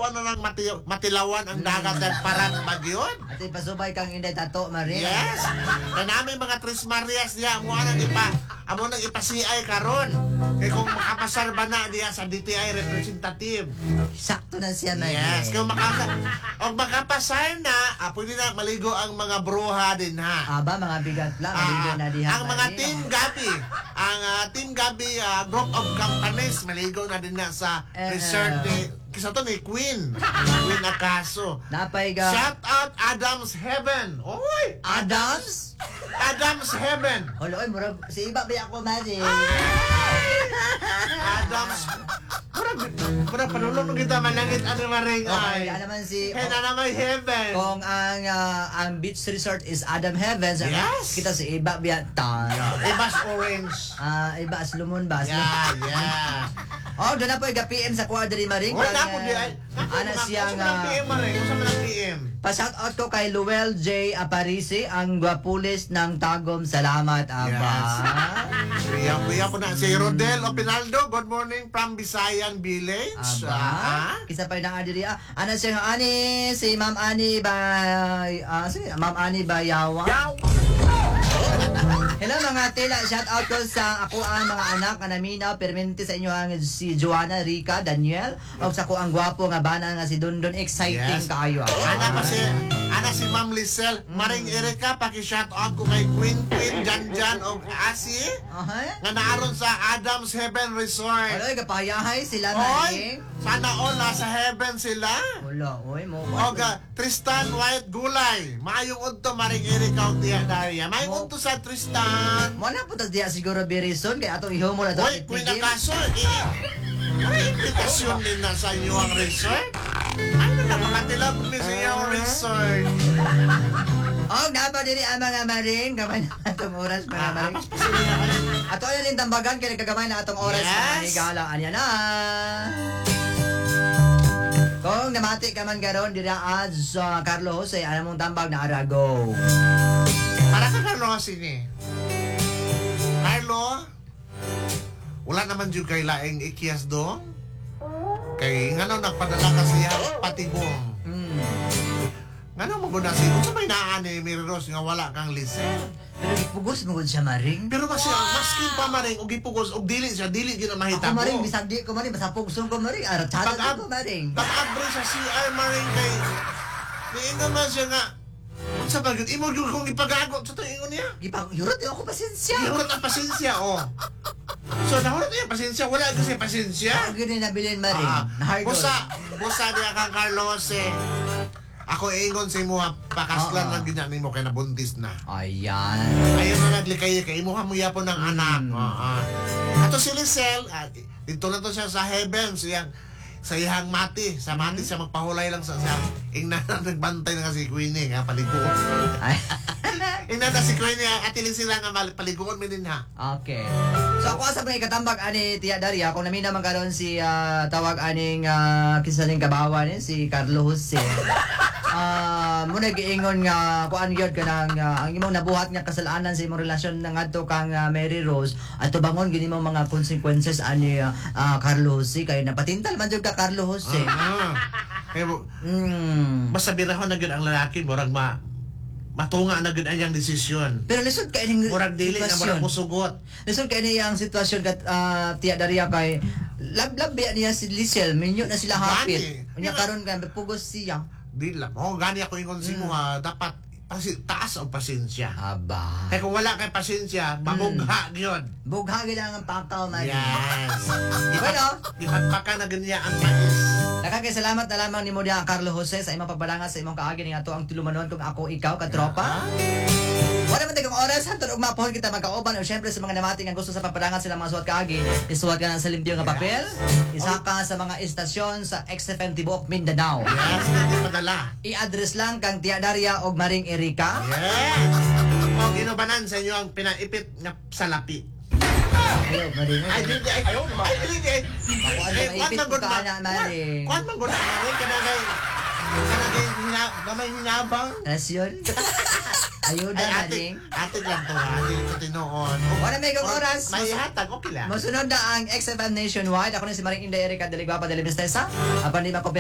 kuan na lang matilawan ang dagat at parang bagyon. At ipasubay kang inday tato, Maring. Yes. Na namin mga Tres Marias diya mo nang ipasiay karon. Kay kung makapasar ba na diya sa DTI representative. Sakto na siya, Maring. Yes, kung makapasar na, pwede na maligo ang mga bruha din ha. Aba, mga bigat lang. Maligo na diha, ang mga Maring. Team Gabi group of companies maligo na din na sa resort ni kisa to ni Queen Acaso. Napay ga. Shout out Adam's Heaven. Oy, Adams? Adam's Heaven. Olo, oy, murag si iba ba ako, Maring? Adam's Murag panulong kita manangit ano maring Okay, ay. naman si Kaya na may heaven. kung ang beach resort is Adam Heavens, Yes. kita si iba biyata. Ibas orange. Iba as lumon ba? Yeah. Oh, doon na po iga PM sa Quadri Maring. Wala na po di ay. Ana siyang PM maring, usa man ang PM. pa-shout out ko kay Luel J. Aparisi, ang gwapulis ng Tagum. Salamat, Aba. Kuya po na si Rodel Opinaldo. Good morning from Bisayan Village. Aba. Kisa pa na diri. Ana siya ani si Ma'am Ani Ma'am Ani Bayawa. Hello mga tila, shout out ko sa ako ang mga anak nga naminaw permente sa inyo ang si Joanna, Rica, Daniel o sa ko ang gwapo nga bana nga si Dondon, exciting kaayo. Ana si Ma'am Lisel, Maring Erika, paki-shout out ko kay Queen Janjan o Asi nga naaron sa Adam's Heaven Resort. Oy, kapayahay sila Oy, Maring. sana all nasa heaven sila. Wala, oy mo. Oga, Tristan White Gulay. Maayong udto Maring Erika o Tia Daria. Maayong udto sa Tristan. Mo na putas diya siguro Berison kay atong iho mo na to. Oy, Queen Acaso, may invitasyon din na sa inyo ang resort. Ano na mga tilap ni sa inyo ang resort? Oh, napa diri ang mga Maring, gamay na atong oras mga Maring. Ato ay rin tambagan kay nagagamay na atong oras mga higala anya na. Kung namati ka man garon dira sa Carlo Jose, alam mong tambag na Arago. Para ka Carlo kasi ni. Carlo, wala naman dyan kay laing ikias do. Kay ngano nagpadala kasi patibong. Ngano mo guna si kung may naani Miriros nga wala kang listen. Pero ipugos mo gud siya Maring. Pero kasi maskin pa Maring og ipugos og dili gina mahitabo. Ako Maring bisag di ko Maring basta pugson ko Maring ara tsada ko Maring. Pag-abre sa CR Maring kay niingon man siya nga unsa ba gyud imo gyud kung ipagagot sa tuingon niya. Yurot ako pasensya. Yurot ang pasensya oh. So nahurot niya pasensya wala kasi pasensya. Ang gini nabilin Maring. Busa diya kang Carlos ako ingon sa imo pakaslan lang gina nimo kay nabuntis na. Ayan. Ayon na naglikay kay imo mo yapon ng anak. Ato si Lisel dito na to siya sa heaven sa iyang mati siya magpahulay lang sa ingna nagbantay na kasi Queenie nga paligo. Ingna na si Queenie atili sila nga paliguon mi din ha. Okay. So ako sa mga katambag ani Tia Daria kung namin naman karon si tawag aning kisaling kabawan si Carlo Jose. Muna giingon nga kuan gyud kanang ang imong nabuhat nga kasalanan sa imong relasyon ngadto kang Mary Rose at tubangon gini mo mga consequences ani Carlo Jose kay napatintal man jud ka Carlo Jose. Basta birahon na gyud ang lalaki murag matunga na gud ang desisyon. Pero lisod kay ning murag dili na murag musugot. Lisod kay niyang sitwasyon kat Tia Daria kay lab niya si Lisel minyo na sila hapit. Unya karon kay pugos siya. Di lang. Gani ako ingon si mo dapat taas ang pasensya. Aba. Kaya kung wala kay pasensya, mabugha gyud. Bugha gyud ang pakaw man. Yes. Bueno, ipagpaka na ganiya ang mais. Nakakasalamat na lamang ni mo diha Carlo Jose sa imong pagbalangas sa imong kaagi ning ato ang tulumanon kung ako ikaw katropa. Wala man tayong oras hantod og mapuhon kita magkauban o syempre sa mga namati nga gusto sa pagbalangas sila mga suwat kaagi, isuwat ka na sa limpyo nga papel, isa ka sa mga istasyon sa XFM Tibuok Mindanao. Yes, hindi padala. I-address lang kang Tia Daria og Maring Erika. Yes. Og inubanan sa inyo ang pinaipit nga salapi. Ayaw, Maring. Ayaw. Maipit ko ka na, Maring. Kuan man gud Maring kanagay gamay hinabang. Rasyon. Ayuda, Maring. Ate lang to ha. Ate ko tinuon. Wala may kong oras. May hatag, okay lang. Masunod na ang XFM Nationwide. Ako na si Maring Inday Erika Deligwapa de Limestesa. Apan di